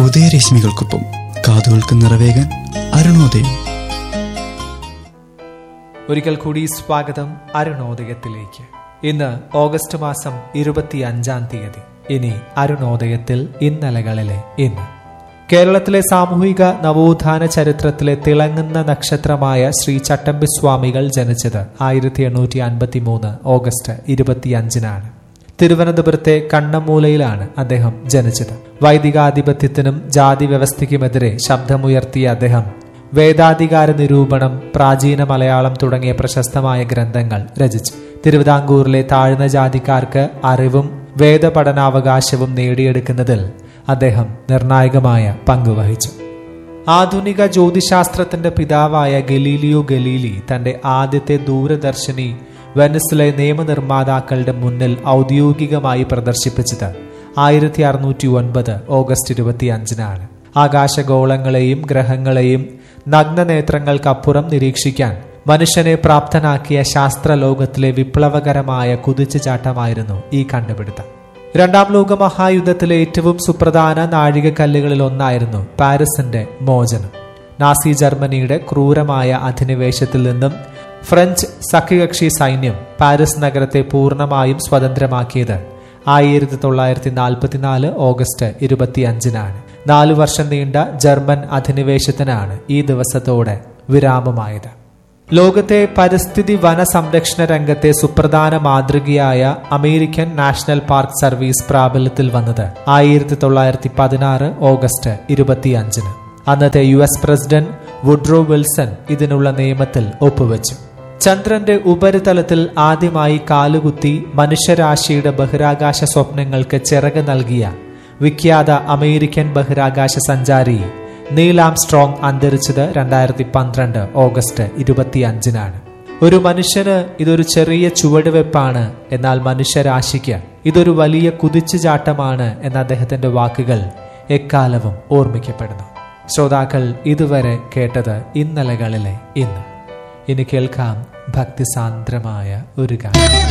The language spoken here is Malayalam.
ഉദയരശ്മികൾക്കൊപ്പം കാതുകൾക്ക് നിറവേകാൻ അരുണോദയം. ഒരിക്കൽ കൂടി സ്വാഗതം അരുണോദയത്തിലേക്ക്. ഇന്ന് ഓഗസ്റ്റ് മാസം 25-ാം തീയതി. ഇനി അരുണോദയത്തിൽ ഇന്നലകളിലെ ഇന്ന്. കേരളത്തിലെ സാമൂഹിക നവോത്ഥാന ചരിത്രത്തിലെ തിളങ്ങുന്ന നക്ഷത്രമായ ശ്രീ ചട്ടമ്പിസ്വാമികൾ ജനിച്ചത് 1853 ഓഗസ്റ്റ് 25-നാണ്. തിരുവനന്തപുരത്തെ കണ്ണമൂലയിലാണ് അദ്ദേഹം ജനിച്ചത്. വൈദികാധിപത്യത്തിനും ജാതി വ്യവസ്ഥയ്ക്കുമെതിരെ ശബ്ദമുയർത്തിയ അദ്ദേഹം വേദാധികാര നിരൂപണം, പ്രാചീന മലയാളം തുടങ്ങിയ പ്രശസ്തമായ ഗ്രന്ഥങ്ങൾ രചിച്ചു. തിരുവിതാംകൂറിലെ താഴ്ന്ന ജാതിക്കാർക്ക് അറിവും വേദപഠനാവകാശവും നേടിയെടുക്കുന്നതിൽ അദ്ദേഹം നിർണായകമായ പങ്കുവഹിച്ചു. ആധുനിക ജ്യോതിശാസ്ത്രത്തിന്റെ പിതാവായ ഗലീലിയോ ഗലീലി തന്റെ ആദ്യത്തെ ദൂരദർശിനി വെനിസിലെ നിയമനിർമ്മാതാക്കളുടെ മുന്നിൽ ഔദ്യോഗികമായി പ്രദർശിപ്പിച്ചത് 1609 ഓഗസ്റ്റ് 25-നാണ്. ആകാശഗോളങ്ങളെയും ഗ്രഹങ്ങളെയും നഗ്നനേത്രങ്ങൾക്കപ്പുറം നിരീക്ഷിക്കാൻ മനുഷ്യനെ പ്രാപ്തനാക്കിയ ശാസ്ത്രലോകത്തിലെ വിപ്ലവകരമായ കുതിച്ചുചാട്ടമായിരുന്നു ഈ കണ്ടുപിടുത്തം. രണ്ടാം ലോക മഹായുദ്ധത്തിലെ ഏറ്റവും സുപ്രധാന നാഴികക്കല്ലുകളിൽ ഒന്നായിരുന്നു പാരീസിന്റെ മോചനം. നാസി ജർമ്മനിയുടെ ക്രൂരമായ അധിനിവേശത്തിൽ നിന്നും ഫ്രഞ്ച് സഖ്യകക്ഷി സൈന്യം പാരീസ് നഗരത്തെ പൂർണ്ണമായും സ്വതന്ത്രമാക്കിയത് 1944 ഓഗസ്റ്റ് 25-നാണ്. 4 വർഷം നീണ്ട ജർമ്മൻ അധിനിവേശത്തിനാണ് ഈ ദിവസത്തോടെ വിരാമമായത്. ലോകത്തെ പരിസ്ഥിതി വന സംരക്ഷണ രംഗത്തെ സുപ്രധാന മാതൃകയായ അമേരിക്കൻ നാഷണൽ പാർക്ക് സർവീസ് പ്രാബല്യത്തിൽ വന്നത് 1916 ഓഗസ്റ്റ് 25-ന്. അന്നത്തെ US പ്രസിഡന്റ് വുഡ്രോ വിൽസൺ ഇതിനുള്ള നിയമത്തിൽ ഒപ്പുവെച്ചു. ചന്ദ്രന്റെ ഉപരിതലത്തിൽ ആദ്യമായി കാലുകുത്തി മനുഷ്യരാശിയുടെ ബഹിരാകാശ സ്വപ്നങ്ങൾക്ക് ചിറക് നൽകിയ വിഖ്യാത അമേരിക്കൻ ബഹിരാകാശ സഞ്ചാരി നീൽ ആംസ്ട്രോങ് അന്തരിച്ചത് 2012 ഓഗസ്റ്റ് 25-നാണ്. ഒരു മനുഷ്യന് ഇതൊരു ചെറിയ ചുവടുവെപ്പാണ്, എന്നാൽ മനുഷ്യരാശിക്ക് ഇതൊരു വലിയ കുതിച്ചുചാട്ടമാണ് എന്ന അദ്ദേഹത്തിന്റെ വാക്കുകൾ എക്കാലവും ഓർമ്മിക്കപ്പെടുന്നു. ശ്രോതാക്കൾ ഇതുവരെ കേട്ടത് ഇന്നലകളിലെ ഇന്ന്. ഇനി കേൾക്കാം ഭക്തിസാന്ദ്രമായ ഒരു ഗാനം.